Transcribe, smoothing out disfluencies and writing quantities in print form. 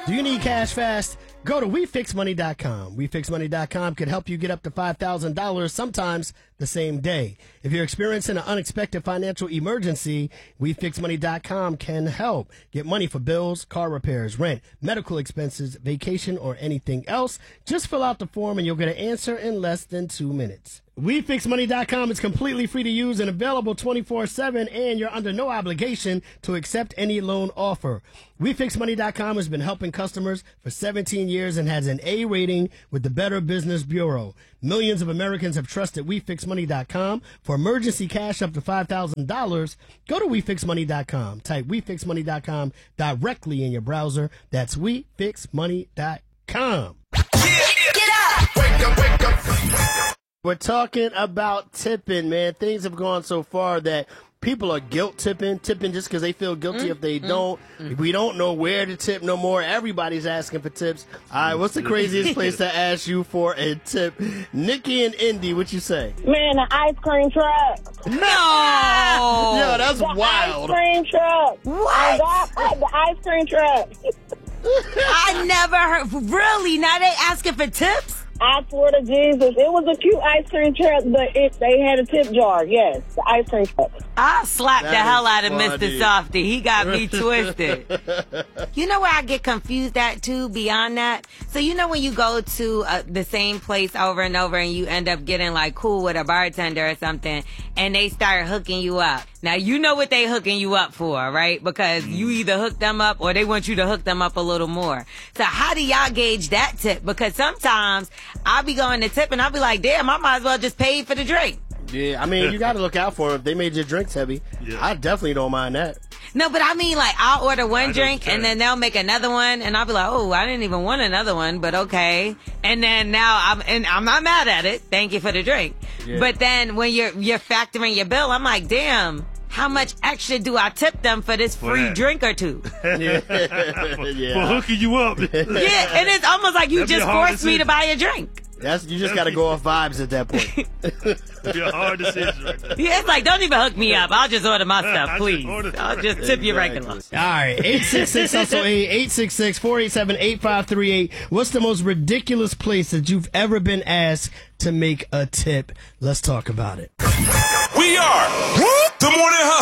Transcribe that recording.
Do you need cash fast? Go to WeFixMoney.com. WeFixMoney.com can help you get up to $5,000 sometimes the same day. If you're experiencing an unexpected financial emergency, WeFixMoney.com can help. Get money for bills, car repairs, rent, medical expenses, vacation, or anything else. Just fill out the form and you'll get an answer in less than 2 minutes. WeFixMoney.com is completely free to use and available 24/7, and you're under no obligation to accept any loan offer. WeFixMoney.com has been helping customers for 17 years and has an A rating with the Better Business Bureau. Millions of Americans have trusted WeFixMoney.com for emergency cash up to $5,000. Go to WeFixMoney.com. Type WeFixMoney.com directly in your browser. That's WeFixMoney.com. Get up! Wake up, wake up. We're talking about tipping, man. Things have gone so far that people are guilt tipping just because they feel guilty if they don't. We don't know where to tip no more. Everybody's asking for tips. All right, what's the craziest place to ask you for a tip? Nikki and Indy, what you say? Man, the ice cream truck. No! Yo, that's wild. Ice cream truck. What? The ice cream truck. I never heard. Really? Now they asking for tips? I swear to Jesus, it was a cute ice cream truck, but they had a tip jar. Yes, the ice cream truck. I slapped the hell out of funny. Mr. Softy. He got me twisted. You know where I get confused at, too, beyond that? So you know when you go to the same place over and over and you end up getting, like, cool with a bartender or something, and they start hooking you up. Now, you know what they hooking you up for, right? Because you either hook them up or they want you to hook them up a little more. So how do y'all gauge that tip? Because sometimes I'll be going to tip and I'll be like, damn, I might as well just pay for the drink. Yeah, I mean, you got to look out for them. If they made your drinks heavy, I definitely don't mind that. No, but I mean, like, I'll order one drink and then they'll make another one and I'll be like, oh, I didn't even want another one, but okay. And then now I'm not mad at it. Thank you for the drink. Yeah. But then when you're factoring your bill, I'm like, damn, how much extra do I tip them for this free drink or two? Yeah. For hooking you up. Yeah, and it's almost like you just forced me to buy a drink. You just got to go off vibes at that point. It'd be a hard decision right there. Yeah, it's like, don't even hook me up. I'll just order my stuff, please. I'll just tip you regular. All right, 866-HUSTLE-8, 866-487-8538. What's the most ridiculous place that you've ever been asked to make a tip? Let's talk about it. We are the Morning Hustle.